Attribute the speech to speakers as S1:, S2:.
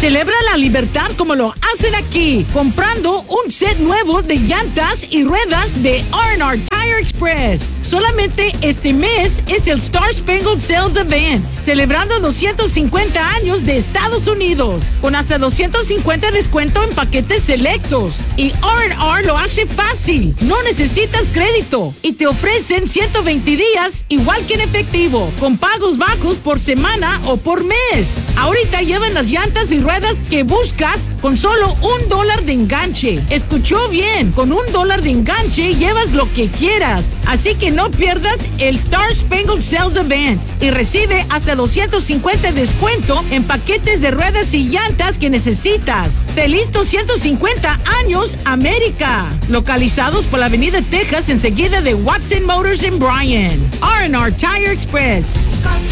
S1: Celebra la libertad como lo hacen aquí, comprando un set nuevo de llantas y ruedas de R&R Tire Express. Solamente este mes es el Star Spangled Sales Event, celebrando 250 años de Estados Unidos, con hasta 250 descuento en paquetes selectos. Y R&R lo hace fácil, no necesitas crédito y te ofrecen 120 días igual que en efectivo, con pagos bajos por semana o por mes. Ahorita llevan las llantas y ruedas que buscas con solo $1 de enganche. Escuchó bien, con $1 de enganche llevas lo que quieras. Así que no pierdas el Star Spangled Sales Event y recibe hasta 250 descuento en paquetes de ruedas y llantas que necesitas. ¡Feliz 250 años, América! Localizados por la Avenida Texas, enseguida de Watson Motors en Bryan. R&R Tire Express.